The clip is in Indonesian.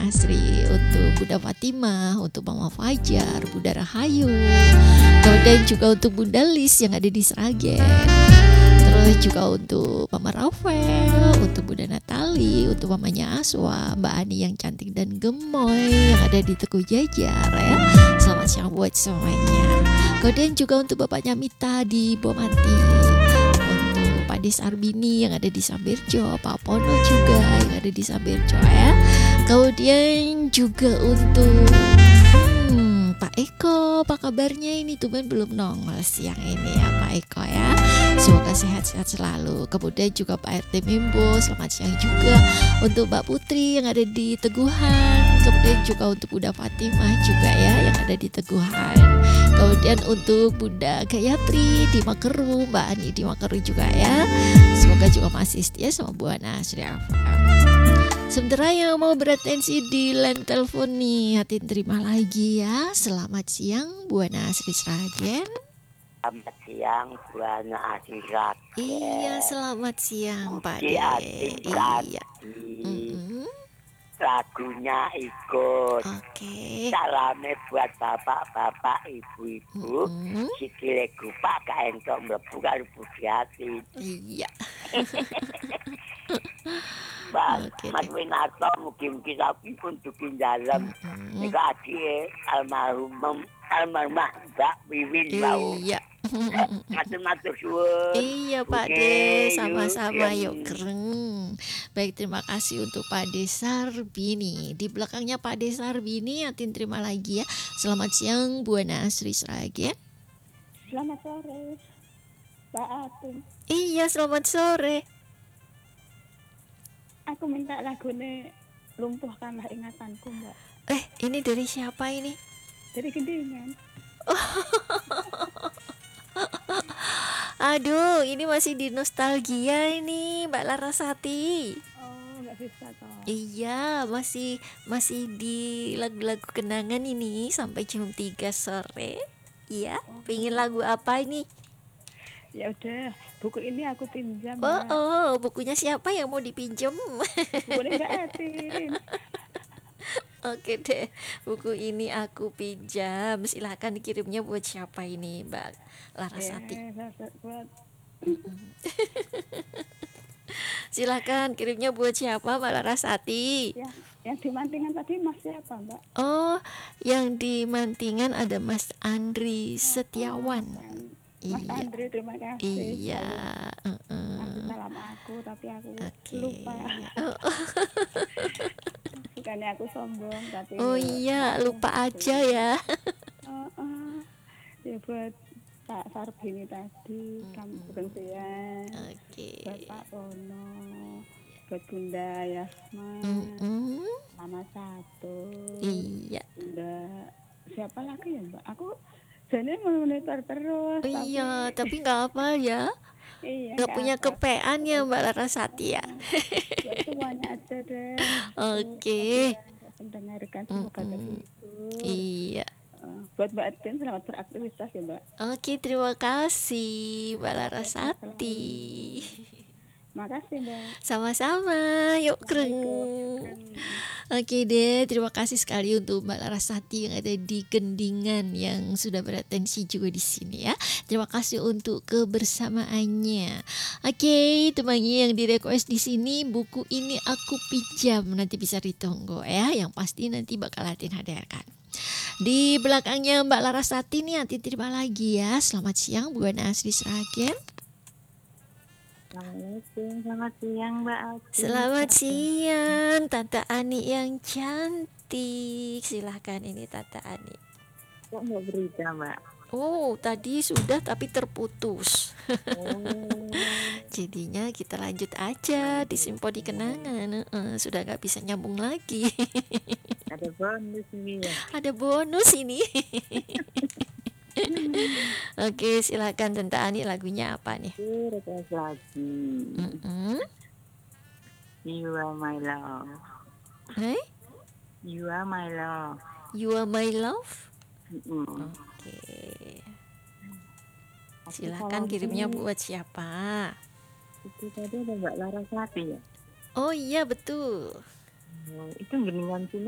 Nasri, untuk Bunda Fatimah, untuk Mama Fajar, Bunda Rahayu, kemudian juga untuk Bunda Lis yang ada di Sragen. Terus juga untuk Mama Rafael, untuk Bunda Natali, untuk mamanya Aswa, Mbak Ani yang cantik dan gemoy yang ada di Teguh Jajar ya. Selamat siang buat semuanya. Kemudian juga untuk bapaknya Mita di Bomati, untuk Pak Des Arbini yang ada di Sambirjo, Pak Pono juga yang ada di Sambirjo ya. Kemudian juga untuk Pak Eko, apa kabarnya ini? Tumben belum nongol siang ini ya Pak Eko ya. Semoga sehat-sehat selalu. Kemudian juga Pak RT Mimbo, selamat siang juga. Untuk Mbak Putri yang ada di Teguhan. Kemudian juga untuk Bunda Fatimah juga ya yang ada di Teguhan. Kemudian untuk Bunda Gayatri di Makeru, Mbak Ani di Makeru juga ya. Semoga juga masih setia sama Bu Nasri FM. Sementara yang mau beratensi di line telepon nih, hati terima lagi ya. Selamat siang Bu Nasri Sragen. Selamat siang Bu Nasri Sragen. Iya, selamat siang Pak De. Iya. Lagunya ikut. Oke. Salamnya buat bapak-bapak, ibu-ibu. Sikile gupak kaentok mlebu karo Budi Hati. Iya. Mas Winarto mugi-mugi sampun dugi dalem. Nika adike almarhumah Mbak Wiwin bau. Iya. Matur suwun. Iya Pak De, sama-sama yuk keren. Baik, terima kasih untuk Pak De Sarbini. Di belakangnya Pak De Sarbini, Atin terima lagi ya. Selamat siang Bu Nasri Sragen. Selamat sore Mbak Atin. Iya, selamat sore. Aku minta lagunya Lumpuhkanlah Ingatanku Mbak. Ini dari siapa ini? Dari Gendingan. Aduh, ini masih di nostalgia ini Mbak Larasati. Oh, nggak bisa toh. Iya, masih di lagu-lagu kenangan ini sampai jam 3 sore. Iya, pingin lagu apa ini? Ya udah, buku ini aku pinjam. Oh, bukunya siapa yang mau dipinjam? Boleh Mbak Atin. Oke deh, buku ini aku pinjam. Silahkan dikirimnya buat siapa ini Mbak Larasati? Buat Silahkan kirimnya buat siapa Mbak Larasati? ya, yang di Mantingan tadi Mas siapa Mbak? Oh, yang di Mantingan ada Mas Andri Setiawan. Mas Andri, terima kasih. Iya. Salam aku, tapi aku lupa. Bukannya aku sombong, tapi iya, lupa aja ya. Ya buat Pak Sarbini tadi, kamu berhentian. Oke. Buat Pak Pono, buat Bunda Yasma, Mama Satu. Iya. Bunda siapa lagi ya Mbak? Aku jadi monitor terus. Iya, tapi nggak apa ya. Iya, nggak punya kepean ya Mbak Larasati ya. Buat semuanya aja deh. Oke. Mendengarkan semoga terhibur. Iya. Buat Mbak Atin selamat beraktivitas ya Mbak. Oke, terima kasih Mbak Larasati. Makasih Mbak. Sama-sama, yuk keren. Oke deh, terima kasih sekali untuk Mbak Larasati yang ada di Gendingan yang sudah beratensi juga di sini ya. Terima kasih untuk kebersamaannya. Oke, temannya yang di request di sini, buku ini aku pinjam, nanti bisa ditunggu ya. Yang pasti nanti bakal Atin hadirkan. Di belakangnya Mbak Larasati nih, Atin terima lagi ya. Selamat siang Bu Nasri Sragen. Selamat siang Mbak Atin. Selamat siang Tante Ani yang cantik. Silahkan ini Tante Ani. Kok nggak berita Mbak? Oh, tadi sudah tapi terputus. Jadinya kita lanjut aja di Simponi Kenangan. Sudah nggak bisa nyambung lagi. Ada bonus ini ya. Ada bonus ini. Oke, silakan Tante Ani, lagunya apa nih? Request lagi. You are my love. Hey? You are my love. You are my love. Oke. Silakan kirimnya buat siapa? Itu tadi ada Mbak Larasati ya? Oh iya betul. Itu Gendingan sini